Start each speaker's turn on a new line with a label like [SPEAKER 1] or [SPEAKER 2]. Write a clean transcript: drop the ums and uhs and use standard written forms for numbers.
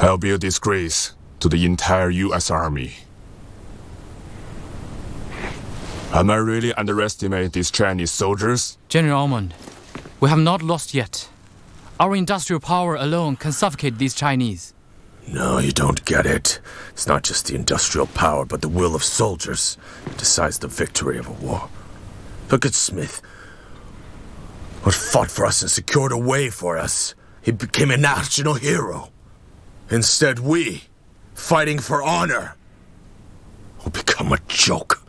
[SPEAKER 1] I'll be a disgrace to the entire U.S. Army. Am I really underestimating these Chinese soldiers?
[SPEAKER 2] General Almond, we have not lost yet. Our industrial power alone can suffocate these Chinese.
[SPEAKER 3] No, you don't get it. It's not just the industrial power, but the will of soldiers that decides the victory of a war. Look at Smith. What fought for us and secured a way for us. He became a national hero. Instead, we, fighting for honor, will become a joke.